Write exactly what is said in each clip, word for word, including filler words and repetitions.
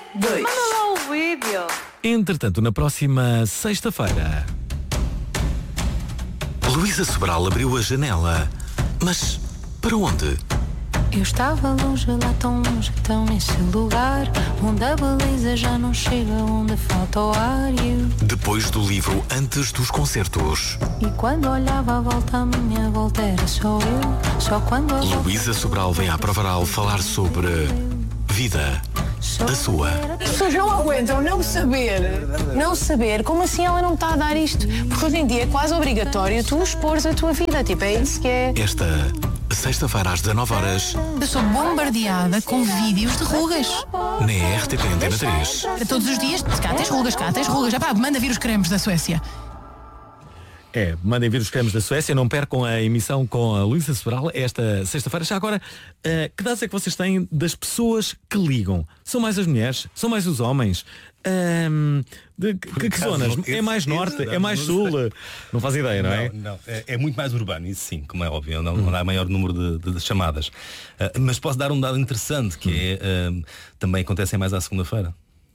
dois. Manda lá o vídeo. Entretanto, na próxima sexta-feira, Luísa Sobral abriu a janela. Mas para onde? Eu estava longe, lá tão longe, tão nesse lugar onde a beleza já não chega, onde falta o ar e eu... Depois do livro Antes dos Concertos. E quando olhava à volta, a minha volta era só eu. Só quando a Luísa Sobral vem à Provaral falar sobre vida. A sua. As pessoas não aguentam não saber, não saber como assim ela não está a dar isto. Porque hoje em dia é quase obrigatório tu expores a tua vida. Tipo, é isso que é. Esta sexta-feira às dezanove horas. Eu sou bombardeada com vídeos de rugas. Na R T P Antena três. Todos os dias, cá tens rugas, cá tens rugas. Epá, manda vir os cremes da Suécia. é, mandem vir os cremes da Suécia, não percam a emissão com a Luísa Sobral esta sexta-feira. Já agora, uh, que dados é que vocês têm das pessoas que ligam? São mais as mulheres? São mais os homens? Um, de, que, que zonas? Não, é mais esse, norte? esse, É mais não sul? sei. Não faz ideia, não, não é? Não, é, é muito mais urbano, isso sim, como é óbvio. Não, hum. não há maior número de, de, de chamadas. Uh, mas posso dar um dado interessante, que hum. é uh, também acontecem mais à segunda-feira.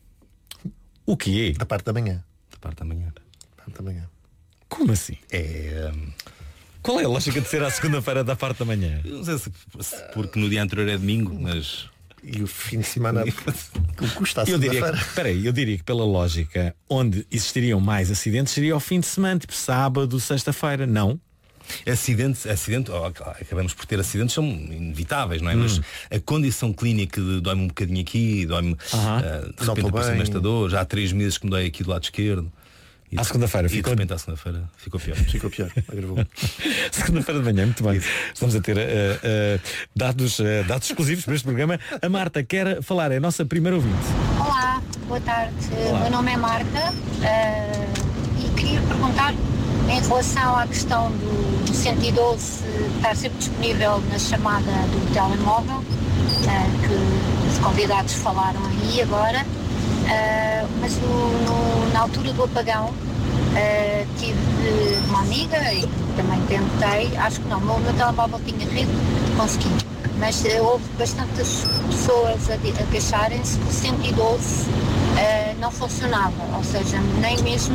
O quê? Da parte da manhã. Da parte da manhã. Da parte da manhã. Como assim? É. Um... Qual é a lógica de ser à segunda-feira da parte da manhã? Não sei se, se porque no dia anterior é domingo, mas. E o fim de semana o custa a eu diria que, peraí, eu diria que pela lógica, onde existiriam mais acidentes seria ao fim de semana, tipo sábado, sexta-feira, não? Acidentes, acidente, oh, acabamos por ter acidentes, são inevitáveis, não é? Hum. Mas a condição clínica de dói-me um bocadinho aqui, dói-me uh-huh. uh, de repente apareceu nesta dor, já há três meses que me dói aqui do lado esquerdo. E à segunda-feira ficou... de repente à segunda-feira ficou pior. Ficou pior, agravou. Segunda-feira de manhã, muito bem. Estamos a ter uh, uh, dados, uh, dados exclusivos para este programa. A Marta quer falar, é a nossa primeira ouvinte. Olá, boa tarde. Olá. Meu nome é Marta uh, e queria perguntar em relação à questão do, do cento e doze estar sempre disponível na chamada do telemóvel, uh, que os convidados falaram aí agora. Uh, mas no, no, na altura do apagão uh, tive uma amiga e também tentei, acho que não, o meu, meu telemóvel tinha rede, consegui, mas uh, houve bastantes pessoas a, a queixarem-se que o cento e doze uh, não funcionava, ou seja, nem mesmo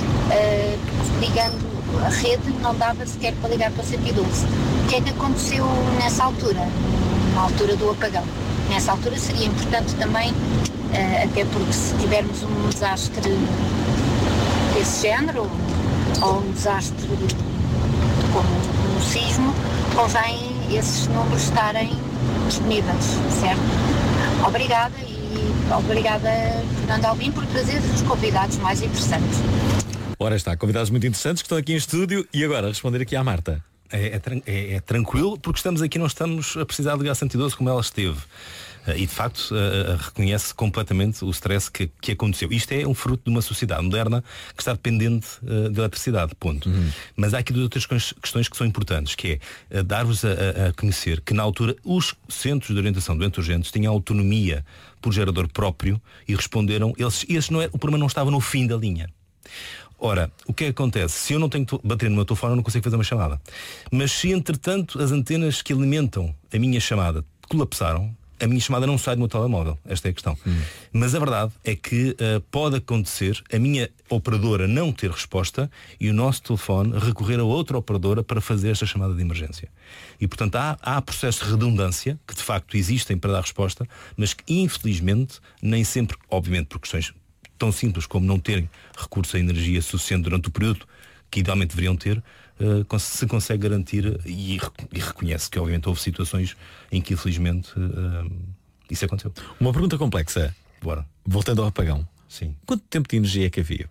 uh, ligando a rede não dava sequer para ligar para o cento e doze. O que é que aconteceu nessa altura, na altura do apagão? Nessa altura seria importante também, uh, até porque se tivermos um desastre desse género, ou um desastre como um sismo, convém esses números estarem disponíveis, certo? Obrigada e obrigada, Fernando Alvim, por trazer os convidados mais interessantes. Ora está, convidados muito interessantes que estão aqui em estúdio e agora responder aqui à Marta. É, é, é, é tranquilo porque estamos aqui, não estamos a precisar de ligar cento e doze como ela esteve. Uh, e de facto uh, uh, reconhece completamente o stress que, que aconteceu. Isto é um fruto de uma sociedade moderna que está dependente uh, de eletricidade, ponto. Uhum. Mas há aqui duas outras questões que são importantes, que é uh, dar-vos a, a conhecer que na altura os centros de orientação de doentes urgentes tinham autonomia por gerador próprio e responderam, eles, esse não é, o problema não estava no fim da linha. Ora, o que é que acontece? Se eu não tenho bateria no meu telefone, eu não consigo fazer uma chamada. Mas se, entretanto, as antenas que alimentam a minha chamada colapsaram, a minha chamada não sai do meu telemóvel. Esta é a questão. Hum. Mas a verdade é que uh, pode acontecer a minha operadora não ter resposta e o nosso telefone recorrer a outra operadora para fazer esta chamada de emergência. E, portanto, há, há processos de redundância que, de facto, existem para dar resposta, mas que, infelizmente, nem sempre, obviamente, por questões tão simples como não terem recurso a energia suficiente durante o período que idealmente deveriam ter, uh, se consegue garantir e, e reconhece que obviamente houve situações em que infelizmente uh, isso aconteceu. Uma pergunta complexa. Bora. Voltando ao apagão. Sim. Quanto tempo de energia é que havia?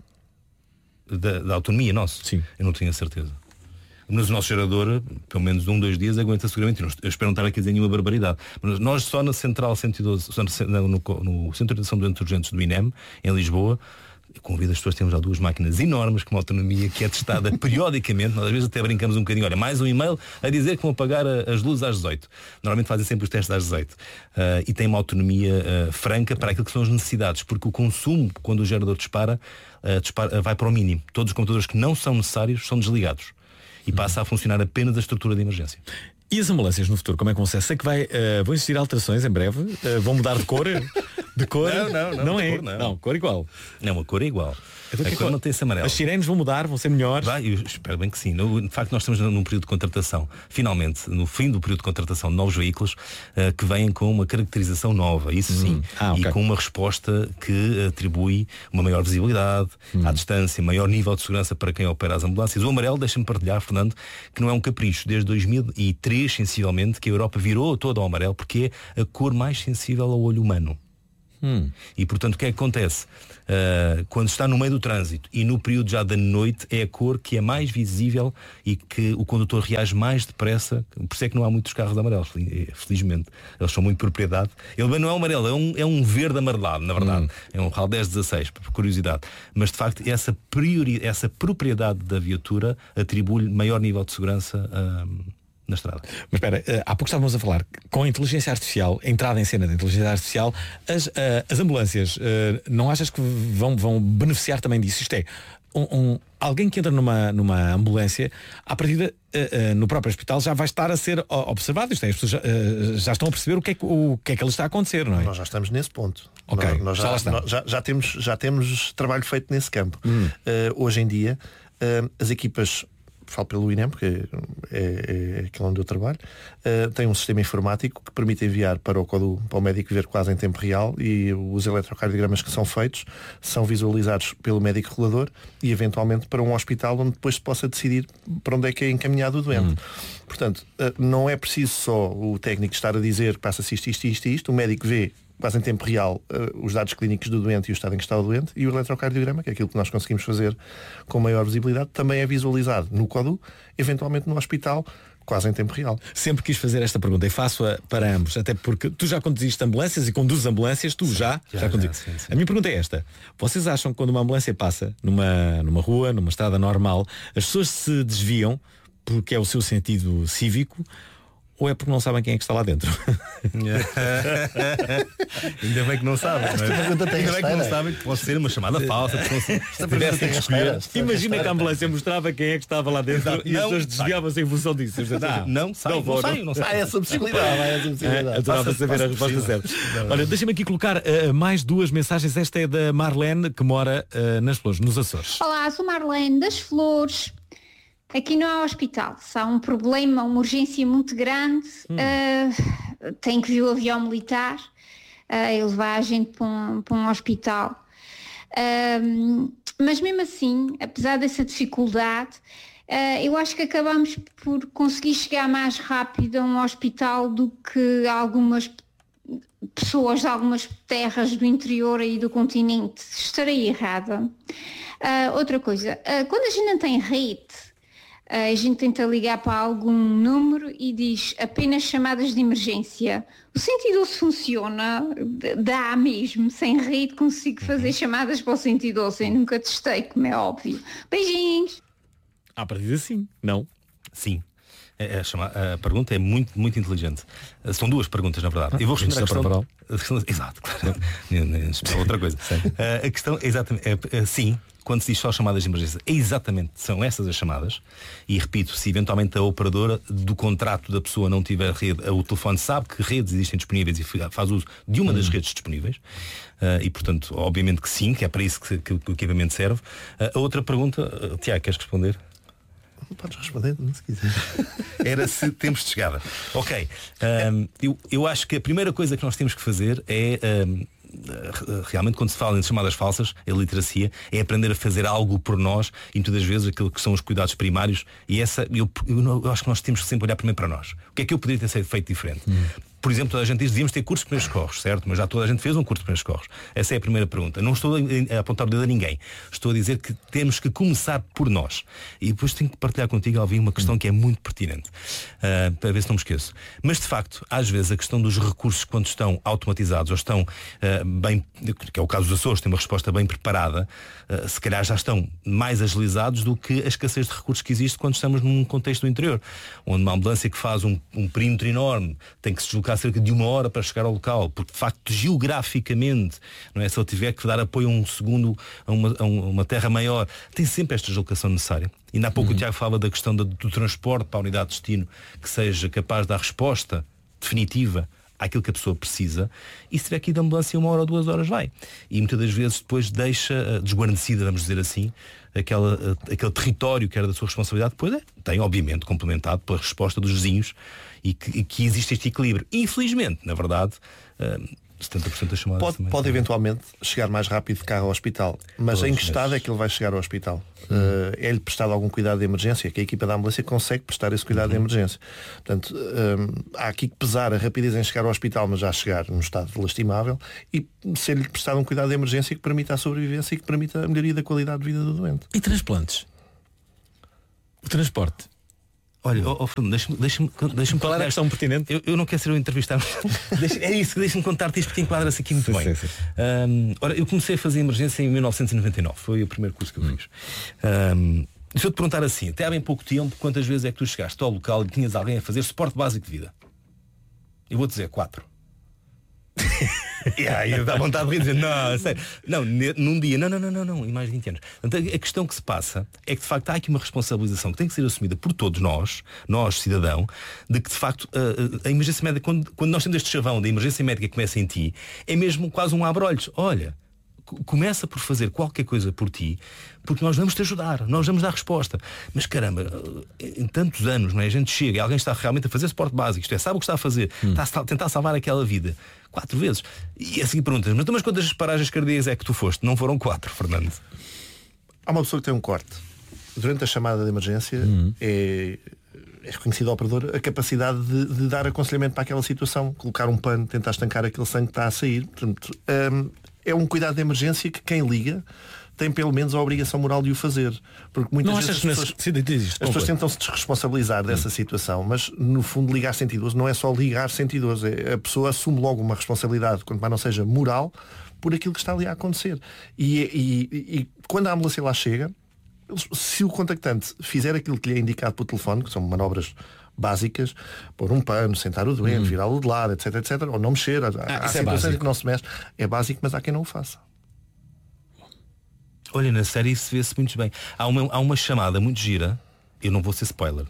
Da, da autonomia nossa? Sim. Eu não tenho a certeza. Mas o nosso gerador, pelo menos um, dois dias, aguenta seguramente. Eu espero não estar aqui a dizer nenhuma barbaridade. Mas nós só na Central cento e doze, só no, no, no Centro de Atenção de Doentes Urgentes do I N E M, em Lisboa, convido as pessoas, temos já duas máquinas enormes com uma autonomia que é testada periodicamente. Nós às vezes até brincamos um bocadinho. Olha, mais um e-mail a dizer que vão apagar as luzes às dezoito. Normalmente fazem sempre os testes às dezoito. Uh, e tem uma autonomia uh, franca para aquilo que são as necessidades. Porque o consumo, quando o gerador dispara, uh, dispara uh, vai para o mínimo. Todos os computadores que não são necessários são desligados. E passa a funcionar apenas a estrutura de emergência. E as ambulâncias no futuro, como é que vão ser? Sei que vai, uh, vão existir alterações em breve, uh, vão mudar de cor. De cor? Não, não, não, não de é. cor não. Não, cor igual. Não, a cor é igual. Então, a que cor cor? mantém-se amarela. As sirenes vão mudar, vão ser melhores. Vai, eu espero bem que sim. No, de facto, nós estamos num período de contratação. Finalmente, no fim do período de contratação de novos veículos uh, que vêm com uma caracterização nova, isso sim. Hum. Ah, okay. E com uma resposta que atribui uma maior visibilidade hum. à distância, maior nível de segurança para quem opera as ambulâncias. O amarelo, deixa-me partilhar, Fernando, que não é um capricho. Desde dois mil e três, sensivelmente, que a Europa virou toda ao amarelo, porque é a cor mais sensível ao olho humano. Hum. E portanto o que é que acontece? Uh, quando está no meio do trânsito e no período já da noite, é a cor que é mais visível e que o condutor reage mais depressa. Por isso é que não há muitos carros amarelos, felizmente. Eles são muito propriedade. Ele não é um amarelo, é um, é um verde amarelado, na verdade. Hum. É um RAL dez dezasseis, por curiosidade. Mas de facto essa, priori, essa propriedade da viatura atribui-lhe maior nível de segurança uh, na estrada. Mas espera, há pouco estávamos a falar com a inteligência artificial, a entrada em cena da inteligência artificial, as, uh, as ambulâncias, uh, não achas que vão, vão beneficiar também disso? Isto é, um, um, alguém que entra numa, numa ambulância, à partida, uh, uh, no próprio hospital, já vai estar a ser observado. Isto é, as pessoas já, uh, já estão a perceber o que, é que, o que é que ele está a acontecer, não é? Nós já estamos nesse ponto. Ok, nós, nós já, já, nós já, já, temos, já temos trabalho feito nesse campo. Hum. Uh, hoje em dia, uh, as equipas, falo pelo I N E M, porque é, é, é aquele onde eu trabalho, uh, tem um sistema informático que permite enviar para o CODU, para o médico ver quase em tempo real, e os eletrocardiogramas que são feitos são visualizados pelo médico regulador e eventualmente para um hospital onde depois se possa decidir para onde é que é encaminhado o doente. Hum. Portanto, uh, não é preciso só o técnico estar a dizer que passa-se isto, isto, isto, isto, o médico vê quase em tempo real uh, os dados clínicos do doente e o estado em que está o doente, e o eletrocardiograma, que é aquilo que nós conseguimos fazer com maior visibilidade, também é visualizado no CODU, eventualmente no hospital, quase em tempo real. Sempre quis fazer esta pergunta e faço-a para ambos, até porque tu já conduziste ambulâncias e conduzes ambulâncias, tu sim, já, já, já conduzes. Sim, sim. A minha pergunta é esta: vocês acham que quando uma ambulância passa numa, numa rua, numa estrada normal, as pessoas se desviam porque é o seu sentido cívico, ou é porque não sabem quem é que está lá dentro? Ainda bem que não sabem. Mas... Ainda bem que não sabem que pode ser uma chamada falsa. Se Imagina que a ambulância mostrava quem é que estava lá dentro. Exato. E as pessoas desviavam-se em função disso. Ah, não sai, não, não sai, não sai. Ah, essa possibilidade. É, é, adorava saber a resposta certa. Olha, deixa-me aqui colocar uh, mais duas mensagens. Esta é da Marlene, que mora uh, nas Flores, nos Açores. Olá, sou Marlene das Flores. Aqui não há hospital. Se há um problema, uma urgência muito grande, hum. uh, tem que vir o avião militar, uh, ele levar a gente para um, para um hospital. Uh, mas mesmo assim, apesar dessa dificuldade, uh, eu acho que acabamos por conseguir chegar mais rápido a um hospital do que algumas pessoas de algumas terras do interior aí do continente. Estarei errada. Uh, outra coisa, uh, quando a gente não tem rede, a gente tenta ligar para algum número e diz apenas chamadas de emergência. O cento e doze funciona, dá mesmo, sem rede consigo fazer chamadas para o cento e doze. Eu nunca testei, como é óbvio. Beijinhos! À partida sim, não? Sim. A, chama, a pergunta é muito, muito inteligente. São duas perguntas, na verdade. Eu vou responder a questão... Exato, claro. Outra coisa. A questão é exatamente, é, é, sim, quando se diz só chamadas de emergência, é exatamente, são essas as chamadas. E repito, se eventualmente a operadora do contrato da pessoa não tiver rede, o telefone sabe que redes existem disponíveis e faz uso de uma das redes disponíveis. Uh, e portanto, obviamente que sim, que é para isso que, que, que o equipamento serve. Uh, a outra pergunta, uh, Tiago, queres responder? Podes responder, se quiser. Era se temos de chegada. Ok. Um, eu, eu acho que a primeira coisa que nós temos que fazer é um, realmente, quando se fala em chamadas falsas, a literacia é aprender a fazer algo por nós, e muitas das vezes aquilo que são os cuidados primários. E essa, eu, eu, eu acho que nós temos que sempre olhar primeiro para nós. O que é que eu poderia ter sido feito diferente? Hum. Por exemplo, toda a gente diz que devíamos ter cursos de primeiros socorros, certo? Mas já toda a gente fez um curso de primeiros socorros. Essa é a primeira pergunta. Não estou a apontar o dedo a ninguém. Estou a dizer que temos que começar por nós. E depois tenho que partilhar contigo, Alvin, uma questão que é muito pertinente, uh, para ver se não me esqueço. Mas, de facto, às vezes a questão dos recursos, quando estão automatizados ou estão uh, bem, que é o caso dos Açores, tem uma resposta bem preparada, uh, se calhar já estão mais agilizados do que a escassez de recursos que existe quando estamos num contexto do interior, onde uma ambulância que faz um, um perímetro enorme tem que se deslocar cerca de uma hora para chegar ao local, porque de facto geograficamente, não é, se ele tiver que dar apoio a um segundo, a uma, a uma terra maior, tem sempre esta deslocação necessária. E ainda há pouco uhum. o Tiago falava da questão do, do transporte para a unidade de destino, que seja capaz de dar resposta definitiva àquilo que a pessoa precisa, e se tiver que ir de ambulância uma hora ou duas horas vai. E muitas das vezes depois deixa uh, desguarnecida, vamos dizer assim, aquela, uh, aquele território que era da sua responsabilidade, depois é, tem obviamente complementado pela resposta dos vizinhos e que, e que existe este equilíbrio. Infelizmente, na verdade, uh, setenta por cento das chamadas pode, também. pode eventualmente chegar mais rápido de carro ao hospital, mas Pois, em que estado mas- é que ele vai chegar ao hospital? Uh, é-lhe prestado algum cuidado de emergência, que a equipa da ambulância consegue prestar esse cuidado de emergência. Portanto, um, há aqui que pesar a rapidez em chegar ao hospital, mas já chegar num estado lastimável, e ser-lhe prestado um cuidado de emergência que permita a sobrevivência e que permita a melhoria da qualidade de vida do doente. E transplantes? O transporte? Olha, oh, oh, Fernando, deixa-me deixa-me deixa-me Qual era a questão pertinente? Eu, eu não quero ser o entrevistado. Deixa- é isso, deixa-me contar-te isto porque enquadra-se aqui muito Sim, bem. sim, sim. Um, ora, eu comecei a fazer emergência em mil novecentos e noventa e nove. Foi o primeiro curso que eu fiz. Um, se eu te perguntar assim, até há bem pouco tempo, quantas vezes é que tu chegaste ao local e tinhas alguém a fazer suporte básico de vida? Eu vou dizer quatro. E aí dá vontade de dizer, não, sério. Não, ne- num dia, não, não, não, não, não, em mais de vinte anos. Portanto, a a questão que se passa é que de facto há aqui uma responsabilização que tem que ser assumida por todos nós, nós, cidadão, de que de facto a, a- a emergência médica, quando, quando nós temos este chavão da emergência médica que começa em ti, é mesmo quase um abre-olhos. Olha, co- começa por fazer qualquer coisa por ti, porque nós vamos te ajudar, nós vamos dar resposta. Mas caramba, em tantos anos, não é? A gente chega e alguém está realmente a fazer suporte básico, isto é, sabe o que está a fazer, está a sal- tentar salvar aquela vida. Quatro vezes. E assim perguntas, mas, tu, mas quantas paragens cardíacas é que tu foste? Não foram quatro, Fernando. Há uma pessoa que tem um corte. Durante a chamada de emergência é, é reconhecido ao operador a capacidade de, de dar aconselhamento para aquela situação, colocar um pano, tentar estancar aquele sangue que está a sair. Portanto, hum, é um cuidado de emergência que quem liga tem pelo menos a obrigação moral de o fazer. Porque muitas Não vezes achas as que pessoas, nesse- sim, diz isto, as pessoas conclui. tentam se desresponsabilizar dessa situação, mas no fundo ligar cento e doze não é só ligar cento e doze, é, a pessoa assume logo uma responsabilidade, quanto mais não seja moral, por aquilo que está ali a acontecer. E, e- e- e quando a ambulância lá chega, eles- se o contactante fizer aquilo que lhe é indicado por telefone, que são manobras básicas, pôr um pano, sentar o doente, virá-lo de lado, etc, etc, ou não mexer, há, há isso é situações básico. em que não se mexe, é básico, mas há quem não o faça. Olha, na série isso vê-se muito bem. Há uma, há uma chamada muito gira, eu não vou ser spoiler,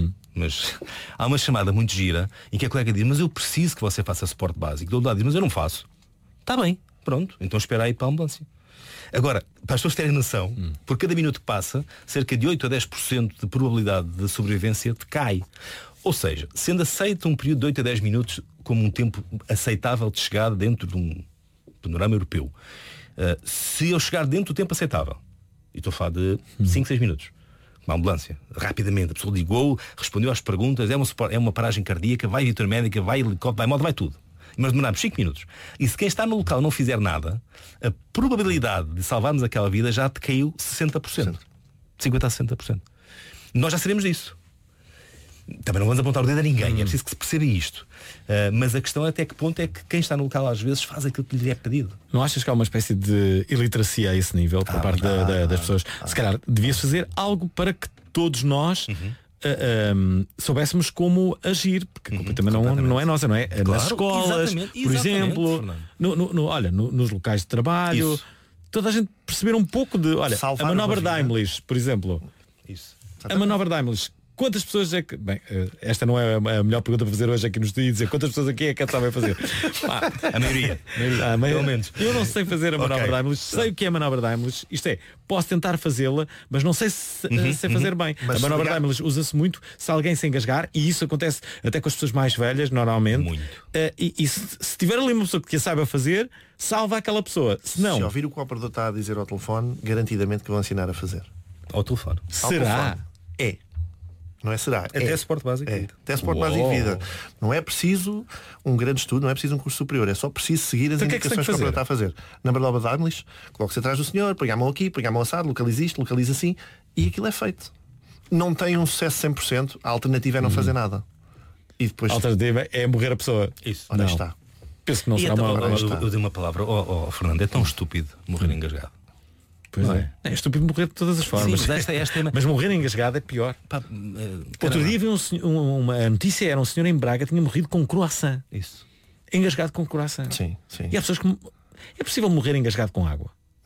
mas há uma chamada muito gira em que a colega diz, mas eu preciso que você faça suporte básico. Do outro lado diz, mas eu não faço. Está bem, pronto, então espera aí para a ambulância. Agora, para as pessoas terem noção, por cada minuto que passa, cerca de oito a dez por cento de probabilidade de sobrevivência decai. Ou seja, sendo aceito um período de oito a dez minutos como um tempo aceitável de chegada dentro de um panorama europeu, Uh, se eu chegar dentro do tempo aceitável, e estou a falar de cinco, seis minutos, uma ambulância, rapidamente, a pessoa ligou, respondeu às perguntas, é uma, supor- é uma paragem cardíaca, vai viatura médica, vai helicóptero, vai moto, vai tudo. Mas demoramos cinco minutos. E se quem está no local não fizer nada, a probabilidade de salvarmos aquela vida já decaiu sessenta por cento. cinquenta a sessenta por cento. Nós já sabemos disso. Também não vamos apontar o dedo a ninguém, é preciso que se perceba isto. Uh, mas a questão é até que ponto é que quem está no local às vezes faz aquilo que lhe é pedido. Não achas que há uma espécie de iliteracia a esse nível por Ah, parte da- ah, da- das ah, pessoas? Se calhar devia-se fazer algo para que todos nós Uhum. ah, um, soubéssemos como agir, porque a culpa também não, não é nossa, não é? Claro, Nas escolas, exatamente, por exatamente, exemplo, Fernando. no, no- no- olha, no- nos locais de trabalho, Isso. toda a gente perceber um pouco de, olha, Salvar a manobra uma da vida. Heimlich, por exemplo, Isso. a manobra da Heimlich. Quantas pessoas é que. Bem, eh, esta não é a melhor pergunta para fazer hoje aqui no estúdio, dizer quantas pessoas aqui é que sabem fazer. Pá, A maioria. ah, mas Pelo menos. Eu não sei fazer a manobra Ok. da Heimlich, sei o que é a manobra da Heimlich, isto é, posso tentar fazê-la, mas não sei se Uhum, eh, sei fazer bem. Mas a manobra se da ligar- Heimlich usa-se muito se alguém se engasgar, e isso acontece até com as pessoas mais velhas, normalmente. Muito. Eh, e e se, se tiver ali uma pessoa que a saiba fazer, salva aquela pessoa. Se Se não, ouvir o que o operador está a dizer ao telefone, garantidamente que vão ensinar a fazer. Ao telefone. Ao será? telefone. É. Não é será? Até é. suporte básico de É. vida. Até suporte Uou. básico de vida. Não é preciso um grande estudo, não é preciso um curso superior. É só preciso seguir as Então o que é que se tem indicações que que o operador está a fazer. Na manobra da Heimlich, coloque-se atrás do senhor, põe a mão aqui, põe a mão assado, localiza isto, localiza assim, e aquilo é feito. Não tem um sucesso cem por cento, a alternativa é não fazer nada. E depois, A alternativa é morrer a pessoa. Isso. ora Não. está. Penso que não E será então, uma. eu, uma- eu, eu dei uma palavra, oh, oh, Fernando, é tão estúpido morrer engasgado. Pois Não é. É estúpido morrer de todas as formas. Sim, mas esta- esta é uma- Mas morrer engasgado é pior. Pá, eh, Outro caramba. dia vi um senhor- um- uma notícia, era um senhor em Braga, tinha morrido com croissant. Isso. Engasgado com croissant. Sim, sim. E há pessoas que. É possível morrer engasgado com água?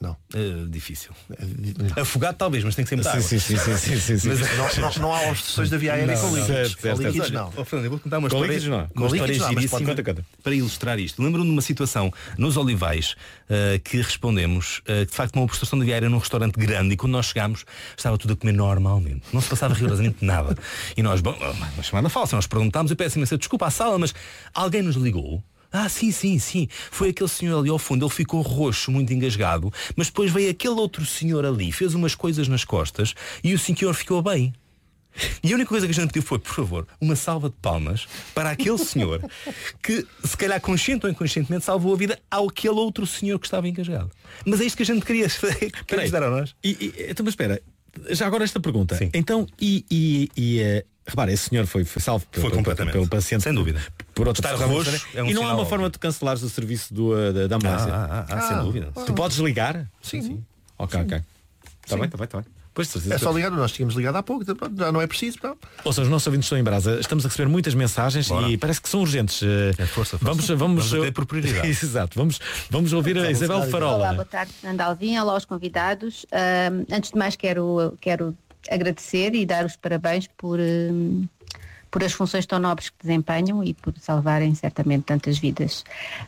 Não. Uh, difícil. Afogado talvez, mas tem que ser muita água. Sim, sim, sim, sim, sim, sim. Mas não, não, não há obstruções da via aérea Não, com não. líquidos. Certo, certo, Com líquidos certo. não. Oh, Fernando, eu vou contar uma Com história, líquidos não. uma Com história líquidos não, mas pode giríssima contar, conta. para ilustrar isto. Lembro-me de uma situação nos Olivais uh, que respondemos uh, de facto uma obstrução da via aérea num restaurante grande, e quando nós chegámos estava tudo a comer normalmente. Não se passava rigorosamente nada. E nós, bom, uma chamada falsa, nós perguntámos, eu peço imensa desculpa à sala, mas alguém nos ligou. Ah, sim, sim, sim. Foi aquele senhor ali ao fundo, ele ficou roxo, muito engasgado, mas depois veio aquele outro senhor ali, fez umas coisas nas costas e o senhor ficou bem. E a única coisa que a gente pediu foi, por favor, uma salva de palmas para aquele senhor que, se calhar consciente ou inconscientemente, salvou a vida àquele outro senhor que estava engasgado. Mas é isto que a gente queria, queria dar a nós. E, e, então, mas espera, já agora esta pergunta. Sim. Então, e, e, e uh, repara, esse senhor foi, foi salvo Foi pelo, completamente. pelo paciente. Sem dúvida. Por outra Estar pessoa, roxo é um e não há sinal uma forma óbvio. de cancelares o serviço do, uh, da, da ambulância. Ah, ah, ah, sem Ah. dúvida. Tu podes ligar? Sim, sim. Ok, ok. Está bem, está bem, está bem. Pois, de certeza. É só ligar, nós tínhamos ligado há pouco, já não é preciso. Não. Ou seja, os nossos ouvintes estão em brasa. Estamos a receber muitas mensagens. Bora. E parece que são urgentes. É força, força. Vamos, vamos, Vamos até por prioridade. Exato. Vamos, vamos ouvir a Isabel Olá, Farola. boa tarde, Fernando Alvim, olá aos convidados. Um, antes de mais quero, quero agradecer e dar os parabéns por, um, por as funções tão nobres que desempenham e por salvarem certamente tantas vidas.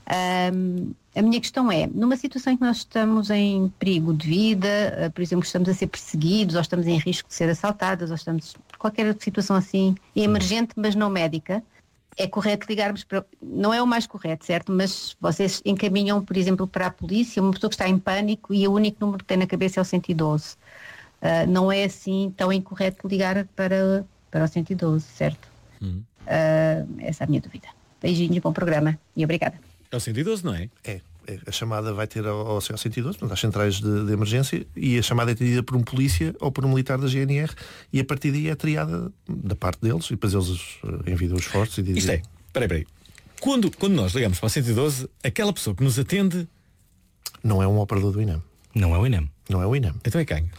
Um, a minha questão é, numa situação em que nós estamos em perigo de vida, uh, por exemplo, estamos a ser perseguidos, ou estamos em risco de ser assaltados, ou estamos qualquer situação assim emergente, mas não médica, é correto ligarmos para... Não é o mais correto, certo? Mas vocês encaminham, por exemplo, para a polícia, uma pessoa que está em pânico e o único número que tem na cabeça é o cento e doze. Uh, não é assim tão incorreto ligar para, para o cento e doze, certo? Hum. Uh, essa é a minha dúvida. Beijinhos, bom programa e obrigada. É o cento e doze, não é? É, é, a chamada vai ter ao, ao cento e doze, portanto, às centrais de, de emergência, e a chamada é atendida por um polícia ou por um militar da G N R, e a partir daí é triada da parte deles, e depois eles uh, enviam os fortes e dizem... Isto é, peraí, peraí. Quando, quando nós ligamos para o cento e doze, aquela pessoa que nos atende... Não é um operador do INEM. Não é o INEM. Não é o INEM. Então é quem?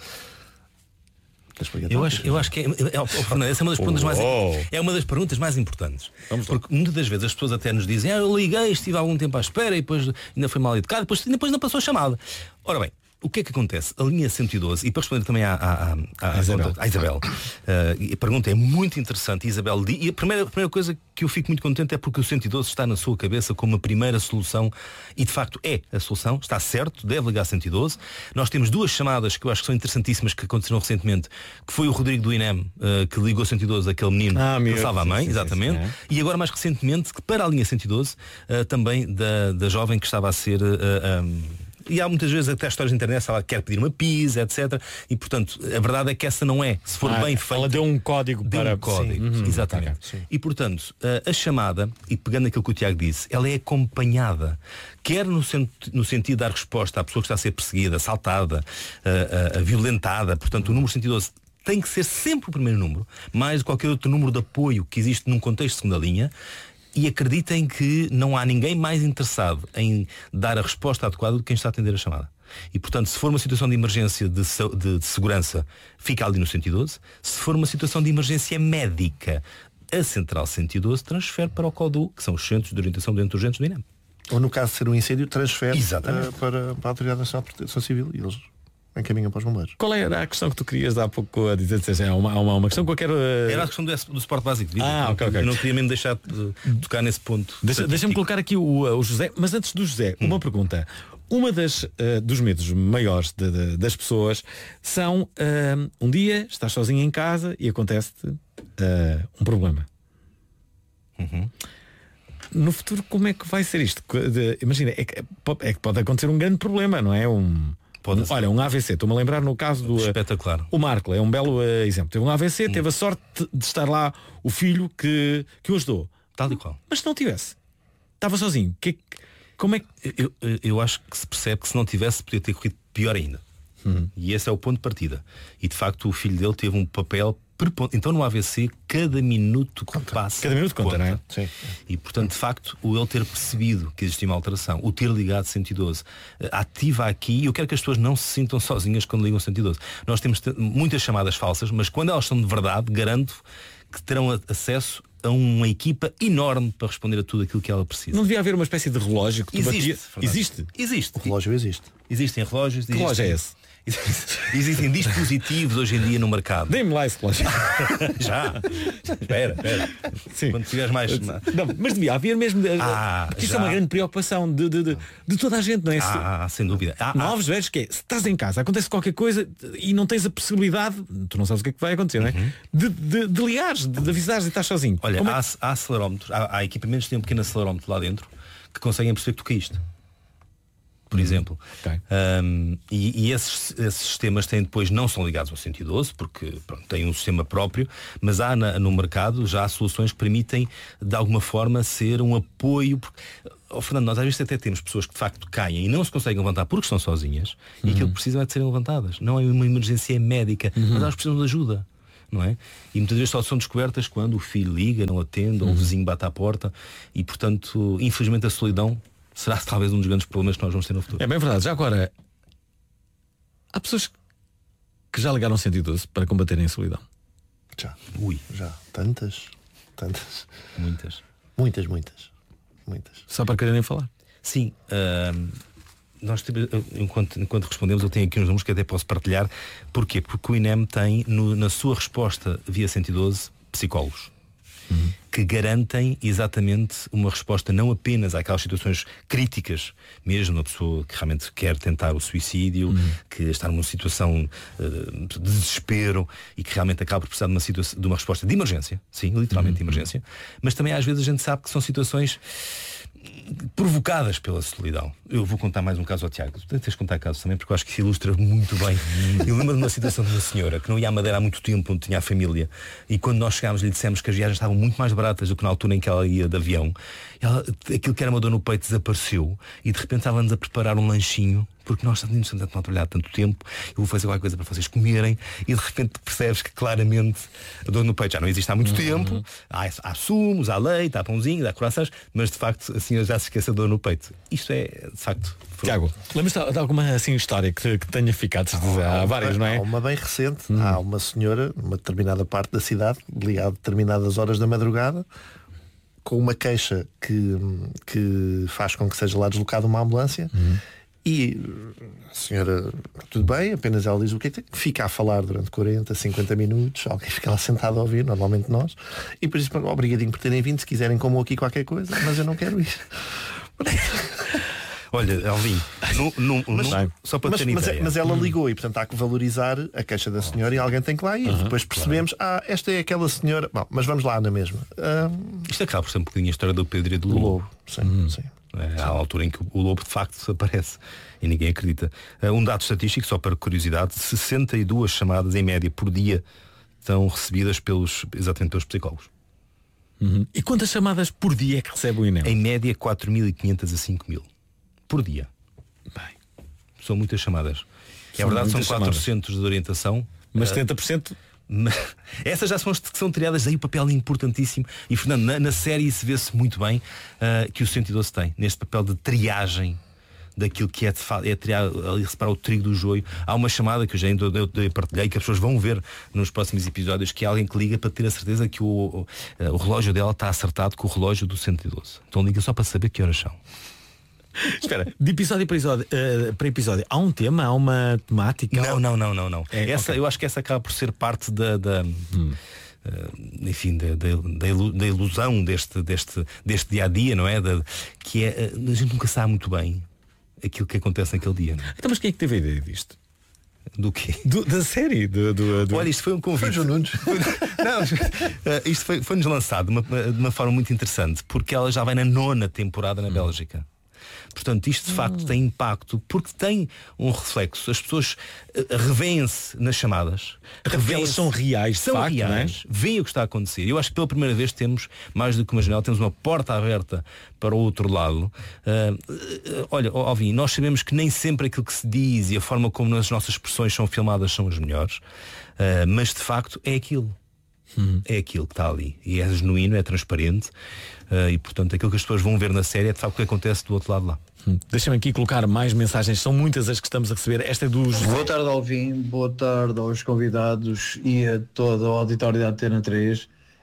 Eu acho, eu acho que é, é, é, essa é uma das perguntas mais é uma das perguntas mais importantes. Porque muitas das vezes as pessoas até nos dizem, ah, eu liguei, estive há algum tempo à espera e depois ainda foi mal educado, depois, depois ainda passou a chamada. Ora bem, o que é que acontece? A linha cento e doze, e para responder também à, à, à, à Isabel, à Isabel uh, a pergunta é muito interessante, Isabel, e a primeira, a primeira coisa que eu fico muito contente é porque o cento e doze está na sua cabeça como a primeira solução, e de facto é a solução, está certo, deve ligar cento e doze. Nós temos duas chamadas que eu acho que são interessantíssimas que aconteceram recentemente, que foi o Rodrigo do INEM uh, que ligou cento e doze, aquele menino ah, que salva a mãe, sim, exatamente, sim, sim, sim. E agora mais recentemente, que para a linha cento e doze, uh, também da, da jovem que estava a ser... Uh, um, E há muitas vezes até histórias na internet, ela quer pedir uma pizza, etcétera. E portanto, a verdade é que essa não é. Se for ah, bem feita. Ela deu um código deu para um código. Sim. Exatamente. Sim. E portanto, a, a chamada, e pegando aquilo que o Tiago disse, ela é acompanhada. Quer no, sent, no sentido de dar resposta à pessoa que está a ser perseguida, assaltada, a, a, a violentada. Portanto, o número cento e doze tem que ser sempre o primeiro número, mais de qualquer outro número de apoio que existe num contexto de segunda linha. E acreditem que não há ninguém mais interessado em dar a resposta adequada do que quem está a atender a chamada. E portanto, se for uma situação de emergência de, de, de segurança, fica ali no cento e doze. Se for uma situação de emergência médica, a central cento e doze transfere para o CODU, que são os centros de orientação de urgentes do INEM. Ou no caso de ser um incêndio, transfere uh, para, para a Autoridade Nacional de Proteção Civil e eles encaminham para os bombeiros. Qual era a questão que tu querias há pouco a dizer? É uma, uma, uma questão que eu quero... Uh... Era a questão do, do suporte básico de vida. Ah, ok, ok. Eu não queria mesmo deixar de tocar nesse ponto. Deixa, deixa-me colocar aqui o, o José, mas antes do José, hum. uma pergunta. Uma das uh, dos medos maiores de, de, das pessoas são uh, um dia estás sozinho em casa e acontece-te uh, um problema. Uhum. No futuro, como é que vai ser isto? De, imagina, é que, é que pode acontecer um grande problema, não é? Um, um olha, um A V C. Estou-me a lembrar no caso do... Espetacular. O Marco é um belo uh, exemplo. Teve um A V C, hum. teve a sorte de estar lá o filho que, que o ajudou. Tal e qual. Mas se não tivesse, estava sozinho. Que, como é que... Eu, eu acho que se percebe que se não tivesse podia ter corrido pior ainda. Uhum. E esse é o ponto de partida. E de facto o filho dele teve um papel preponderante. Então no A V C cada minuto que passa Cada minuto conta, conta. não é? Sim. E portanto de facto o ele ter percebido que existia uma alteração, o ter ligado cento e doze, ativa aqui, e eu quero que as pessoas não se sintam sozinhas quando ligam cento e doze. Nós temos muitas chamadas falsas, mas quando elas são de verdade, garanto que terão acesso a uma equipa enorme para responder a tudo aquilo que ela precisa. Não devia haver uma espécie de relógio que tu existe, batia... Fernando. Existe? Existe. O relógio existe. Existem relógios. Que relógio é esse? Existem dispositivos hoje em dia no mercado. Dê-me lá esse relógio. Já. Espera, espera. Sim. Quando tiveres mais. Não, mas devia haver mesmo. Ah, isso já. é uma grande preocupação de, de, de, de toda a gente, não é? Ah, sem dúvida. Ah, Novos velhos que é, se estás em casa, acontece qualquer coisa e não tens a possibilidade, tu não sabes o que é que vai acontecer, não é? Uhum. De, de, de ligares, de, de avisares e estás sozinho. Olha, Como é há, que... há acelerómetros, há, há equipamentos que têm um pequeno acelerómetro lá dentro que conseguem perceber que tu caíste. Por exemplo. Okay. Um, e, e esses, esses sistemas têm depois, não são ligados ao cento e doze, porque pronto, têm um sistema próprio, mas há na, no mercado já há soluções que permitem de alguma forma ser um apoio. Porque, oh, Fernando, nós às vezes até temos pessoas que de facto caem e não se conseguem levantar porque estão sozinhas, uhum. e aquilo que precisam é de serem levantadas. Não é uma emergência médica, uhum. mas elas precisam de ajuda. Não é? E muitas vezes só são descobertas quando o filho liga, não atende, ou o vizinho bate à porta, e portanto, infelizmente, a solidão será talvez um dos grandes problemas que nós vamos ter no futuro. É bem verdade. Já agora, há pessoas que já ligaram cento e doze para combaterem a solidão. Já. Ui. Já. Tantas. Tantas. Muitas. Muitas, muitas. Muitas. Só para quererem falar. Sim. Uh, nós, enquanto, enquanto respondemos, eu tenho aqui uns números que até posso partilhar. Porquê? Porque o INEM tem no, na sua resposta via cento e doze psicólogos. Uhum. Que garantem exatamente uma resposta não apenas àquelas situações críticas, mesmo uma pessoa que realmente quer tentar o suicídio, uhum. que está numa situação uh, de desespero e que realmente acaba por precisar de uma, situação, de uma resposta de emergência, sim, literalmente uhum. de emergência, mas também às vezes a gente sabe que são situações provocadas pela solidão. Eu vou contar mais um caso ao Tiago. Tu tens de contar casos também, porque eu acho que se ilustra muito bem. Eu lembro de uma situação de uma senhora que não ia à Madeira há muito tempo, onde tinha a família, e quando nós chegámos lhe dissemos que as viagens estavam muito mais baratas do que na altura em que ela ia de avião. Ela, aquilo que era uma dor no peito desapareceu e de repente estávamos a preparar um lanchinho, porque nós tínhamos tanto a trabalhar tanto tempo, eu vou fazer qualquer coisa para vocês comerem, e de repente percebes que claramente a dor no peito já não existe há muito uhum. tempo. Há, há sumos, há leite, há pãozinhos, há croissants, mas de facto a senhora já se esquece a dor no peito. Isto é, de facto... Tiago, lembras-te de alguma assim história que, que tenha ficado? Há, há várias, não é? Há uma bem recente. Hum. Há uma senhora, numa determinada parte da cidade, ligada a determinadas horas da madrugada, com uma queixa que, que faz com que seja lá deslocada uma ambulância. Hum. E a senhora, tudo bem, apenas ela diz o que é que tem. Fica a falar durante quarenta, cinquenta minutos, alguém fica lá sentado a ouvir, normalmente nós, e depois diz, obrigadinho por terem vindo, se quiserem como aqui qualquer coisa, mas eu não quero ir. Olha, Alvin, no, no, mas, no, só para mas, ter mas, ideia. mas ela ligou e portanto há que valorizar a queixa da senhora e alguém tem que lá ir. Uhum, depois percebemos, claro. ah, esta é aquela senhora. Bom, mas vamos lá na mesma. Um... Isto acaba por ser um bocadinho a história do Pedro e do Lobo. Lobo. Sim, hum. sim. É, há a altura em que o lobo de facto aparece e ninguém acredita. Um dado estatístico, só para curiosidade, sessenta e duas chamadas em média por dia são recebidas pelos, exatamente pelos psicólogos. Uhum. E quantas chamadas por dia é que recebe o INEM? Em média quatro mil e quinhentas a cinco mil por dia. Bem, são muitas chamadas. É verdade, são quatro centros de orientação. Mas setenta por cento... Essas já são as que são tiradas, aí o papel é importantíssimo. E Fernando, na, na série se vê-se muito bem uh, que o cento e doze tem neste papel de triagem daquilo que é, de, é triar, ali separar o trigo do joio. Há uma chamada que eu já eu, eu, eu partilhei, que as pessoas vão ver nos próximos episódios, que é alguém que liga para ter a certeza que o, o, o relógio dela está acertado com o relógio do cento e doze. Então liga só para saber que horas são. Espera, de episódio para episódio, uh, para episódio, há um tema, há uma temática? Não, não, não, não, não. É, essa, okay. Eu acho que essa acaba por ser parte da, da hum. uh, enfim, da, da, da ilusão deste, deste, deste dia a dia, não é? Da, que é, a gente nunca sabe muito bem aquilo que acontece naquele dia. Não é? Então, mas quem é que teve a ideia disto? Do quê? Do, da série? Do, do, do... Olha, isto foi um convite. Foi Nunes. Não, uh, isto foi, foi-nos lançado de uma, de uma forma muito interessante, porque ela já vai na nona temporada na hum. Bélgica. Portanto, isto de facto tem impacto, porque tem um reflexo. As pessoas uh, revêem-se nas chamadas, porque elas são reais, de são facto, reais, não é? Veem o que está a acontecer. Eu acho que pela primeira vez temos, mais do que uma janela, temos uma porta aberta para o outro lado. Uh, uh, olha, Alvin, nós sabemos que nem sempre aquilo que se diz e a forma como as nossas expressões são filmadas são as melhores, uh, mas de facto é aquilo. Hum. É aquilo que está ali. E é genuíno, é transparente. Uh, e portanto aquilo que as pessoas vão ver na série é de facto o que acontece do outro lado lá. Hum. Deixa-me aqui colocar mais mensagens. São muitas as que estamos a receber. Esta é dos... Boa tarde, Alvin. Boa tarde aos convidados e a todo o auditório da Antena três.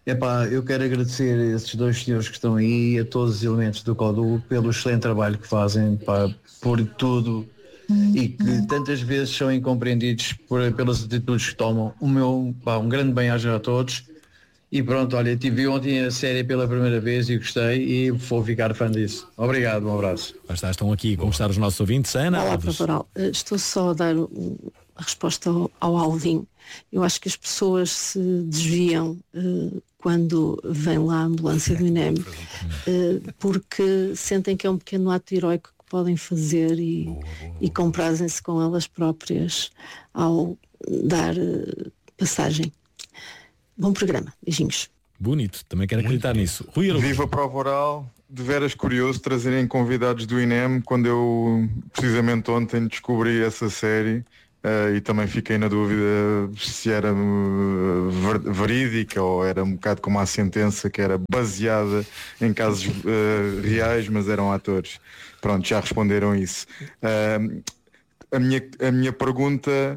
Epá, eu quero agradecer a esses dois senhores que estão aí e a todos os elementos do CODU pelo excelente trabalho que fazem, pá, por tudo e que tantas vezes são incompreendidos por, pelas atitudes que tomam. O meu, pá, um grande bem-aja a todos. E pronto, olha, tive ontem a série pela primeira vez e gostei e vou ficar fã disso. Obrigado, um abraço. Já está, estão aqui como estão os nossos ouvintes. Ana Olá, Alves. Pravaral. Estou só a dar a resposta ao, ao Alvin. Eu acho que as pessoas se desviam uh, quando vem lá a ambulância do INEM uh, porque sentem que é um pequeno ato heroico que podem fazer e, boa, boa, boa. e comprazem-se com elas próprias ao dar uh, passagem. Bom programa, beijinhos. Bonito, também quero acreditar nisso. Rui Araújo. Viva a prova oral, de veras curioso trazerem convidados do INEM quando eu precisamente ontem descobri essa série uh, e também fiquei na dúvida se era uh, ver, verídica ou era um bocado como a sentença que era baseada em casos uh, reais, mas eram atores. Pronto, já responderam isso. Uh, a, minha, a minha pergunta...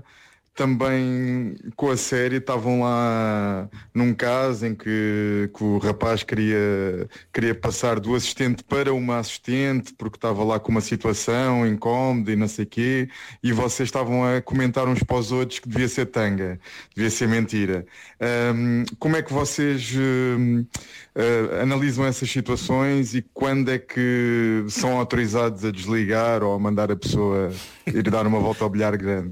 Também com a série estavam lá num caso em que, que o rapaz queria, queria passar do assistente para uma assistente porque estava lá com uma situação incómoda e não sei o quê, e vocês estavam a comentar uns para os outros que devia ser tanga, devia ser mentira. Um, como é que vocês um, uh, analisam essas situações e quando é que são autorizados a desligar ou a mandar a pessoa ir dar uma volta ao bilhar grande?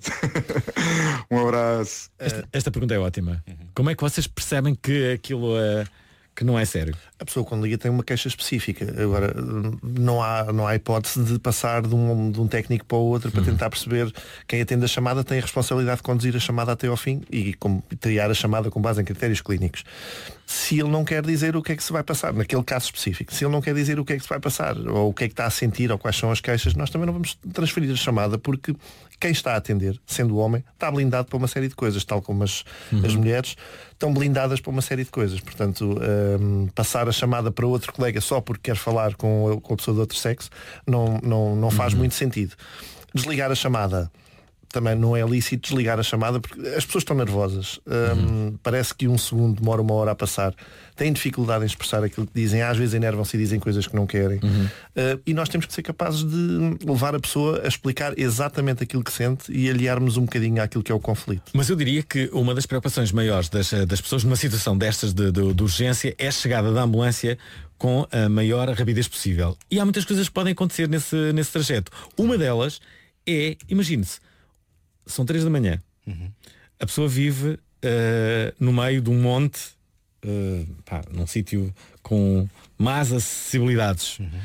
Um abraço. Esta, esta pergunta é ótima. Uhum. Como é que vocês percebem que aquilo é, que não é sério? A pessoa quando liga tem uma queixa específica. Agora, não há, não há hipótese de passar de um, de um técnico para o outro para uhum. tentar perceber. Quem atende a chamada tem a responsabilidade de conduzir a chamada até ao fim e com, triar a chamada com base em critérios clínicos. Se ele não quer dizer o que é que se vai passar, naquele caso específico, se ele não quer dizer o que é que se vai passar, ou o que é que está a sentir, ou quais são as queixas, nós também não vamos transferir a chamada, porque quem está a atender, sendo homem, está blindado para uma série de coisas, tal como as, uhum. as mulheres estão blindadas para uma série de coisas. Portanto, um, passar a chamada para outro colega só porque quer falar com, com a pessoa do outro sexo não, não, não faz uhum. muito sentido. Desligar a chamada também não é lícito, desligar a chamada porque as pessoas estão nervosas. Uhum. Um, parece que um segundo demora uma hora a passar. Têm dificuldade em expressar aquilo que dizem, às vezes enervam-se e dizem coisas que não querem. Uhum. Uh, e nós temos que ser capazes de levar a pessoa a explicar exatamente aquilo que sente e aliarmos um bocadinho àquilo que é o conflito. Mas eu diria que uma das preocupações maiores das, das pessoas numa situação destas de, de, de urgência é a chegada da ambulância com a maior rapidez possível. E há muitas coisas que podem acontecer nesse, nesse trajeto. Uma delas é, imagine-se, são três da manhã. Uhum. A pessoa vive uh, no meio de um monte, uh, pá, num sítio com más acessibilidades. Uhum.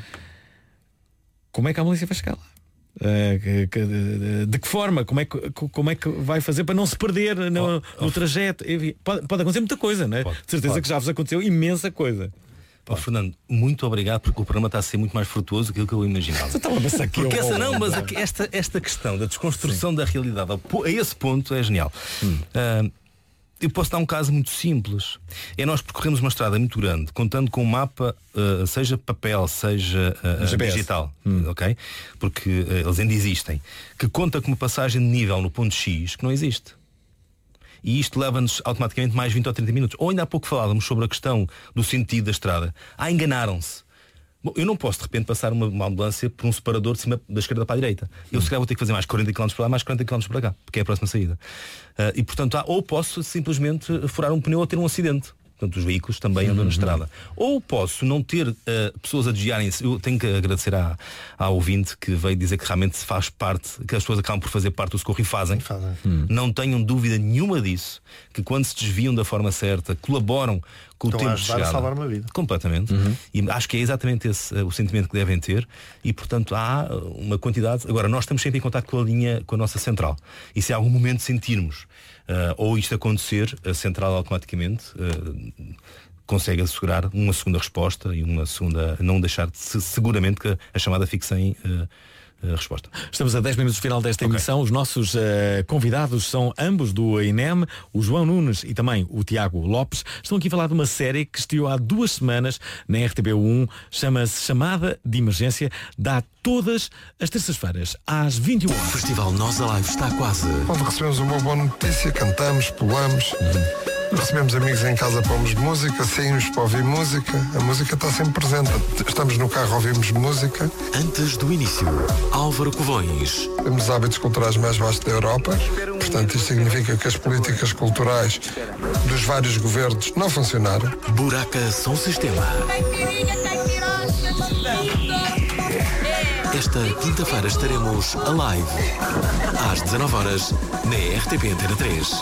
Como é que a ambulância vai chegar lá? Uh, que, que, de, de que forma? Como é que, como é que vai fazer para não se perder no, oh, no oh. trajeto? Pode, pode acontecer muita coisa, não é? Pode, de certeza pode. Que já vos aconteceu imensa coisa. Oh, Fernando, muito obrigado porque o programa está a ser muito mais frutuoso do que eu imaginava. Você estava a pensar que porque essa não, mas esta, esta questão da desconstrução Sim. da realidade a esse ponto é genial. Hum. Uh, eu posso dar um caso muito simples. É nós percorremos uma estrada muito grande, contando com um mapa, uh, seja papel, seja uh, digital, hum. ok? Porque uh, eles ainda existem, que conta com uma passagem de nível no ponto X que não existe. E isto leva-nos automaticamente mais vinte ou trinta minutos. Ou ainda há pouco falávamos sobre a questão do sentido da estrada. Ah, enganaram-se. Bom, eu não posso de repente passar uma, uma ambulância por um separador de cima da esquerda para a direita. Eu se calhar vou ter que fazer mais quarenta quilómetros para lá, mais quarenta quilómetros para cá, porque é a próxima saída. Uh, e portanto, ah, ou posso simplesmente furar um pneu ou ter um acidente. Portanto, os veículos também andam uhum. na estrada. Ou posso não ter uh, pessoas a desviarem-se. Eu tenho que agradecer à, à ouvinte que veio dizer que realmente faz parte, que as pessoas acabam por fazer parte do socorro e fazem. fazem. Uhum. Não tenham dúvida nenhuma disso, que quando se desviam da forma certa, colaboram com o Estão tempo a de chegada. A salvar uma vida. Completamente. Uhum. E acho que é exatamente esse uh, o sentimento que devem ter. E portanto há uma quantidade. Agora, nós estamos sempre em contato com a linha, com a nossa central. E se há algum momento sentirmos Uh, ou isto acontecer, a central automaticamente uh, consegue assegurar uma segunda resposta e uma segunda, não deixar de se, seguramente que a chamada fique sem uh, uh, resposta. Estamos a dez minutos do final desta okay. emissão. Os nossos uh, convidados são ambos do INEM, o João Nunes e também o Tiago Lopes. Estão aqui a falar de uma série que estreou há duas semanas na R T B um, chama-se Chamada de Emergência, dá todas as terças-feiras às vinte e uma horas. O Festival Nós Alive está quase. Quando recebemos uma boa notícia, cantamos, pulamos. Uhum. Recebemos amigos em casa, pomos música, saímos para ouvir música. A música está sempre presente. Estamos no carro, ouvimos música. Antes do início, Álvaro Covões. Temos os hábitos culturais mais vastos da Europa. Portanto, isto significa que as políticas culturais dos vários governos não funcionaram. Buraca Som Sistema. Esta quinta-feira estaremos a live às dezanove horas na R T P Antena três.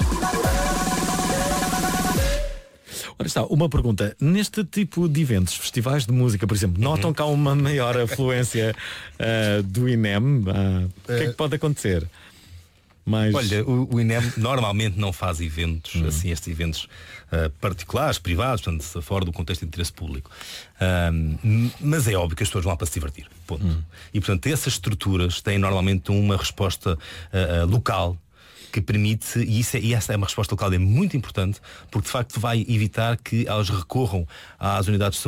Ora está, uma pergunta. Neste tipo de eventos, festivais de música, por exemplo, uhum. notam que há uma maior afluência uh, do I N E M? Uh, o que é que pode acontecer? Mas... Olha, o, o I N E M normalmente não faz eventos, uhum. assim, estes eventos uh, particulares, privados, portanto, fora do contexto de interesse público. Um, mas é óbvio que as pessoas vão lá para se divertir. Ponto. Uhum. E, portanto, essas estruturas têm normalmente uma resposta uh, uh, local que permite, e, isso é, e essa é uma resposta local, é muito importante, porque de facto vai evitar que elas recorram às unidades de saúde